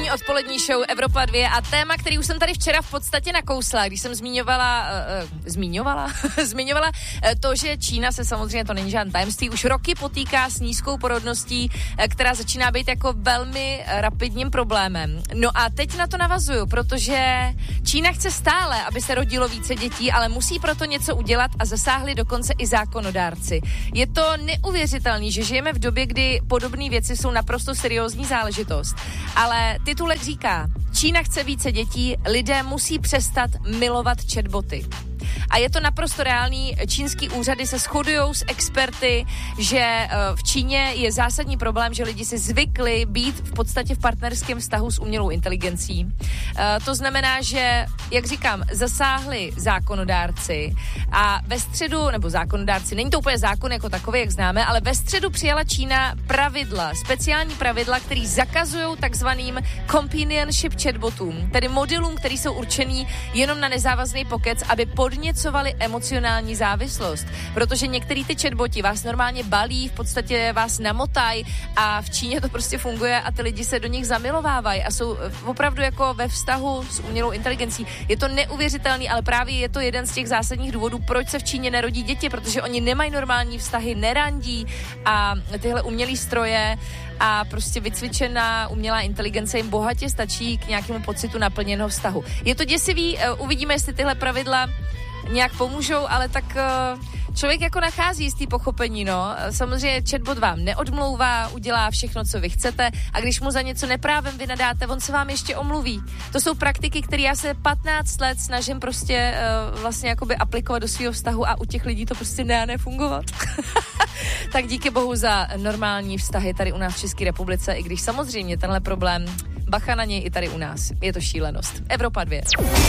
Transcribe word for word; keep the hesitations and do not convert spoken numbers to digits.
První odpolední show Evropa dva a téma, který už jsem tady včera v podstatě nakousla, když jsem zmiňovala, uh, zmiňovala, zmiňovala uh, to, že Čína se samozřejmě, to není žádné tajemství, už roky potýká s nízkou porodností, uh, která začíná být jako velmi uh, rapidním problémem. No a teď na to navazuju, protože Čína chce stále, aby se rodilo více dětí, ale musí proto něco udělat a zasáhli dokonce i zákonodárci. Je to neuvěřitelný, že žijeme v době, kdy podobné věci jsou naprosto seriózní záležitost. Ale titulek říká, Čína chce více dětí, lidé musí přestat milovat chatboty. A je to naprosto reálný, čínský úřady se shodujou s experty, že v Číně je zásadní problém, že lidi si zvykli být v podstatě v partnerském vztahu s umělou inteligencí. To znamená, že, jak říkám, zasáhli zákonodárci a ve středu, nebo zákonodárci, není to úplně zákon jako takový, jak známe, ale ve středu přijala Čína pravidla, speciální pravidla, který zakazují takzvaným companionship chatbotům, tedy modelům, který jsou určený jenom na nezávazný pokec, aby podněcovali emocionální závislost. Protože některý ty chatboti vás normálně balí, v podstatě vás namotají a v Číně to prostě funguje a ty lidi se do nich zamilovávají a jsou opravdu jako ve vztahu s umělou inteligencí. Je to neuvěřitelný, ale právě je to jeden z těch zásadních důvodů, proč se v Číně nerodí děti, protože oni nemají normální vztahy, nerandí a tyhle umělý stroje a prostě vycvičená umělá inteligence jim bohatě stačí k nějakému pocitu naplněného vztahu. Je to děsivý, uvidíme, jestli tyhle pravidla nějak pomůžou, ale tak člověk jako nachází jistý pochopení, no. Samozřejmě chatbot vám neodmlouvá, udělá všechno, co vy chcete a když mu za něco neprávem vynadáte, on se vám ještě omluví. To jsou praktiky, které já se patnáct let snažím prostě uh, vlastně jakoby aplikovat do svého vztahu a u těch lidí to prostě ne, nefungovat. Tak díky bohu za normální vztahy tady u nás v České republice, i když samozřejmě tenhle problém bacha na něj i tady u nás. Je to šílenost. Evropa dva.